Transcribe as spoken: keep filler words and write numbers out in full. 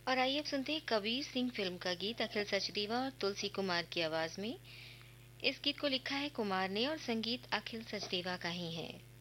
और आइए अब सुनते हैं कबीर सिंह फ़िल्म का गीत अखिल सचदेवा और तुलसी कुमार की आवाज़ में। इस गीत को लिखा है कुमार ने और संगीत अखिल सचदेवा का ही है।